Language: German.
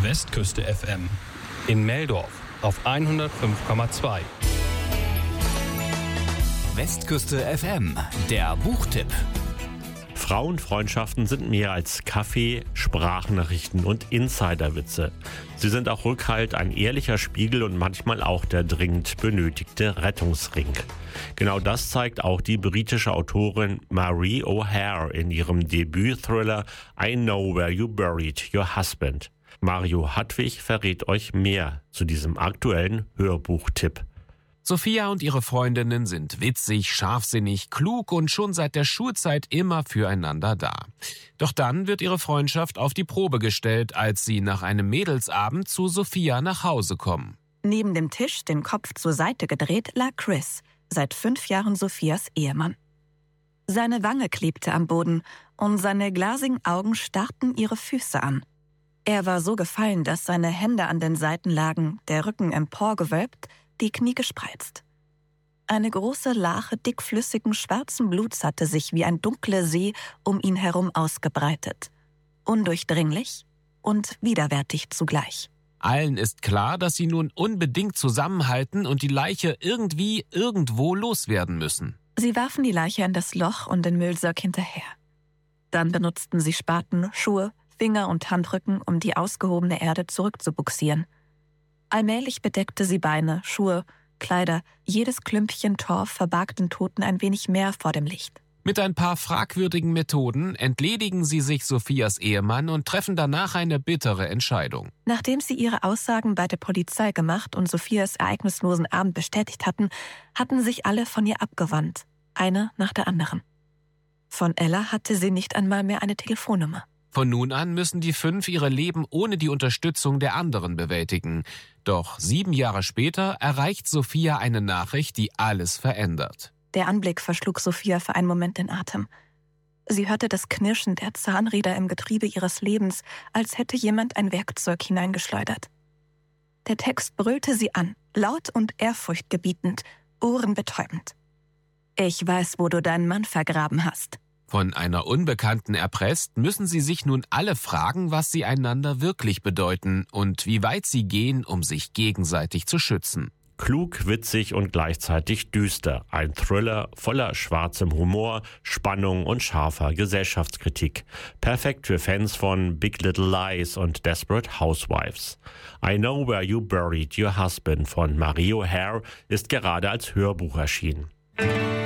Westküste FM. In Meldorf auf 105,2. Westküste FM, der Buchtipp. Frauenfreundschaften sind mehr als Kaffee, Sprachnachrichten und Insiderwitze. Sie sind auch Rückhalt, ein ehrlicher Spiegel und manchmal auch der dringend benötigte Rettungsring. Genau das zeigt auch die britische Autorin Marie O'Hare in ihrem Debüt-Thriller I Know Where You Buried Your Husband. Mario Hadwig verrät euch mehr zu diesem aktuellen Hörbuchtipp. Sophia und ihre Freundinnen sind witzig, scharfsinnig, klug und schon seit der Schulzeit immer füreinander da. Doch dann wird ihre Freundschaft auf die Probe gestellt, als sie nach einem Mädelsabend zu Sophia nach Hause kommen. Neben dem Tisch, den Kopf zur Seite gedreht, lag Chris, seit 5 Jahren Sophias Ehemann. Seine Wange klebte am Boden und seine glasigen Augen starrten ihre Füße an. Er war so gefallen, dass seine Hände an den Seiten lagen, der Rücken emporgewölbt, die Knie gespreizt. Eine große Lache dickflüssigen schwarzen Bluts hatte sich wie ein dunkler See um ihn herum ausgebreitet. Undurchdringlich und widerwärtig zugleich. Allen ist klar, dass sie nun unbedingt zusammenhalten und die Leiche irgendwie irgendwo loswerden müssen. Sie warfen die Leiche in das Loch und den Müllsack hinterher. Dann benutzten sie Spaten, Schuhe, Finger und Handrücken, um die ausgehobene Erde zurückzubuxieren. Allmählich bedeckte sie Beine, Schuhe, Kleider, jedes Klümpchen Torf verbarg den Toten ein wenig mehr vor dem Licht. Mit ein paar fragwürdigen Methoden entledigen sie sich Sophias Ehemann und treffen danach eine bittere Entscheidung. Nachdem sie ihre Aussagen bei der Polizei gemacht und Sophias ereignislosen Abend bestätigt hatten sich alle von ihr abgewandt, eine nach der anderen. Von Ella hatte sie nicht einmal mehr eine Telefonnummer. Von nun an müssen die 5 ihre Leben ohne die Unterstützung der anderen bewältigen. Doch 7 Jahre später erreicht Sophia eine Nachricht, die alles verändert. Der Anblick verschlug Sophia für einen Moment den Atem. Sie hörte das Knirschen der Zahnräder im Getriebe ihres Lebens, als hätte jemand ein Werkzeug hineingeschleudert. Der Text brüllte sie an, laut und ehrfurchtgebietend, ohrenbetäubend. Ich weiß, wo du deinen Mann vergraben hast. Von einer Unbekannten erpresst, müssen sie sich nun alle fragen, was sie einander wirklich bedeuten und wie weit sie gehen, um sich gegenseitig zu schützen. Klug, witzig und gleichzeitig düster. Ein Thriller voller schwarzem Humor, Spannung und scharfer Gesellschaftskritik. Perfekt für Fans von Big Little Lies und Desperate Housewives. I Know Where You Buried Your Husband von Marie O'Hare ist gerade als Hörbuch erschienen.